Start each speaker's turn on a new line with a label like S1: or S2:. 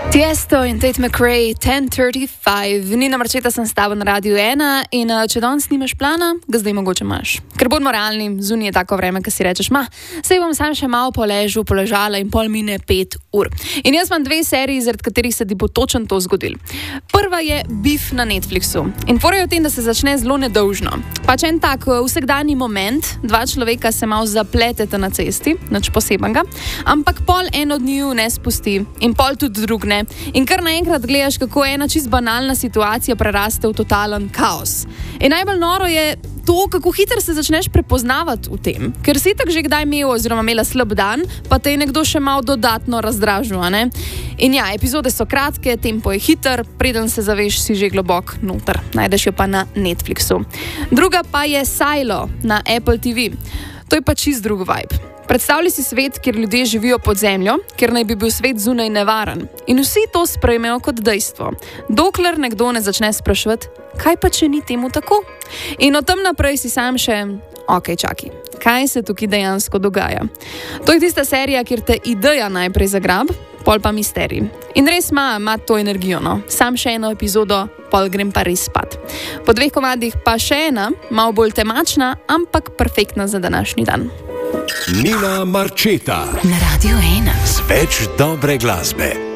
S1: Tiesto in Tate McRae, 10:35. Nina Marčeta sem s tabo na Radiu 1 in če danes nimaš plana, ga zdaj mogoče imaš. Ker bodimo realni, zunaj je tako vreme, ki si rečeš, sej bom sam še malo poležala in pol mine 5 ur. In jaz imam 2 seriji, zaradi katerih se ti bo točno to zgodil. Prva je Beef na Netflixu. In fora je v tem, da se začne zelo nedolžno. Pač en tak vsakdanji moment, 2 človeka se malo zapleteta na cesti, nič posebenega, ampak pol en od njiju ne spusti in pol tudi drug ne. In kar naenkrat gledaš, kako ena čist banalna situacija preraste v totalen kaos. In najbolj noro je to, kako hitro se začneš prepoznavati v tem. Ker si tak že kdaj imela slab dan, pa te je nekdo še malo dodatno razdražil, ne? In ja, epizode so kratke, tempo je hiter, preden se zaveš, si že globok noter. Najdeš jo pa na Netflixu. Druga pa je Silo na Apple TV. To je pa čist drug vibe. Predstavljaj si svet, kjer ljudje živijo pod zemljo, kjer naj bi bil svet zunaj nevaren. In vsi to sprejmejo kot dejstvo. Dokler nekdo ne začne spraševati, kaj pa če ni temu tako? In od tam naprej si sam še, čakaj, kaj se tukaj dejansko dogaja? To je tista serija, kjer te ideja najprej zagrab, pol pa misterij. In res ima to energijo, no. Sam še eno epizodo, pol grem pa res spat. Po 2 komadih pa še ena, malo bolj temačna, ampak perfektna za današnji dan.
S2: Nina Marčeta
S3: na Radiu 1
S2: z več dobre glasbe.